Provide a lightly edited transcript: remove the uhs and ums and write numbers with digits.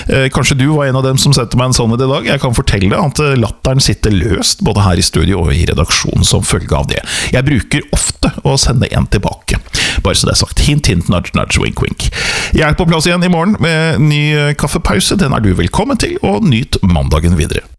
Kanskje du var en av dem som sendte meg en sannhet i dag. Jeg kan fortelle at latteren sitter løst både her i studio og i redaksjonen som følge av det. Jeg bruker ofte å sende en tilbake. Bare så det er sagt. Hint, hint, nudge, nudge, wink, wink. Jeg på plass igjen i morgen med ny kaffepause. Den er du velkommen til, og nyt mandagen videre.